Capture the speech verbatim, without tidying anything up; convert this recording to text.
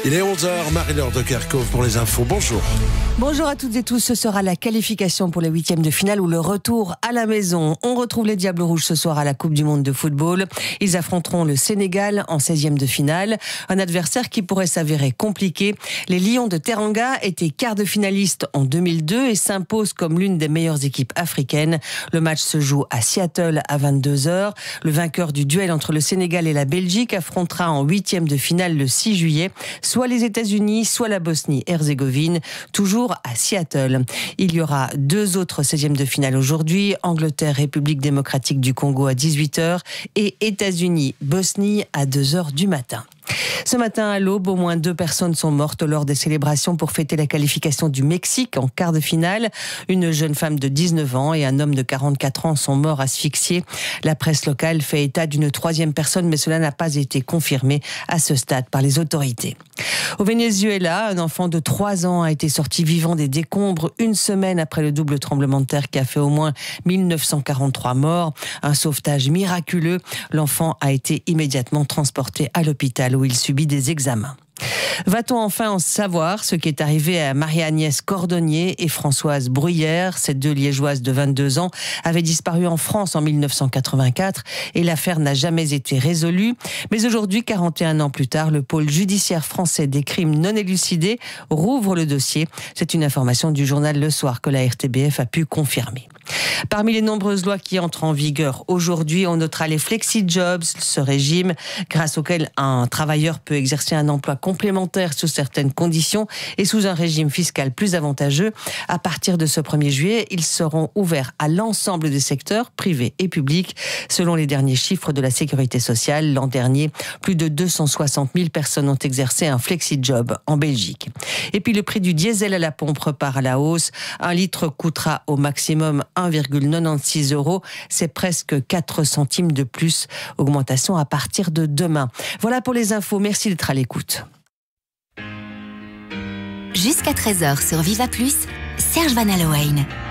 Il est onze heures, Marie-Laure de Kerkhove pour les infos. Bonjour. Bonjour à toutes et tous. Ce sera la qualification pour les huitièmes de finale ou le retour à la maison. On retrouve les Diables Rouges ce soir à la Coupe du Monde de football. Ils affronteront le Sénégal en seizième de finale. Un adversaire qui pourrait s'avérer compliqué. Les Lions de Teranga étaient quart de finaliste en deux mille deux et s'imposent comme l'une des meilleures équipes africaines. Le match se joue à Seattle à vingt-deux heures. Le vainqueur du duel entre le Sénégal et la Belgique affrontera en huitième de finale le six juillet, soit les États-Unis, soit la Bosnie-Herzégovine, toujours à Seattle. Il y aura deux autres seizièmes de finale aujourd'hui, Angleterre, République démocratique du Congo à dix-huit heures et États-Unis, Bosnie à deux heures du matin. Ce matin à l'aube, au moins deux personnes sont mortes lors des célébrations pour fêter la qualification du Mexique en quart de finale. Une jeune femme de dix-neuf ans et un homme de quarante-quatre ans sont morts asphyxiés. La presse locale fait état d'une troisième personne, mais cela n'a pas été confirmé à ce stade par les autorités. Au Venezuela, un enfant de trois ans a été sorti vivant des décombres une semaine après le double tremblement de terre qui a fait au moins mille neuf cent quarante-trois morts. Un sauvetage miraculeux. L'enfant a été immédiatement transporté à l'hôpital où il subit des examens. Va-t-on enfin en savoir ce qui est arrivé à Marie-Agnès Cordonnier et Françoise Bruyère? Ces deux Liégeoises de vingt-deux ans avaient disparu en France en mille neuf cent quatre-vingt-quatre et l'affaire n'a jamais été résolue. Mais aujourd'hui, quarante et un ans plus tard, le pôle judiciaire français des crimes non élucidés rouvre le dossier. C'est une information du journal Le Soir que la R T B F a pu confirmer. Parmi les nombreuses lois qui entrent en vigueur aujourd'hui, on notera les flexi-jobs, ce régime grâce auquel un travailleur peut exercer un emploi complémentaire sous certaines conditions et sous un régime fiscal plus avantageux. À partir de ce premier juillet, ils seront ouverts à l'ensemble des secteurs, privés et publics. Selon les derniers chiffres de la Sécurité sociale, l'an dernier, plus de deux cent soixante mille personnes ont exercé un flexi-job en Belgique. Et puis le prix du diesel à la pompe repart à la hausse. Un litre coûtera au maximum un virgule quatre-vingt-seize euros, c'est presque quatre centimes de plus. Augmentation à partir de demain. Voilà pour les infos, merci d'être à l'écoute. Jusqu'à treize heures sur Viva Plus, Serge Van Allowen.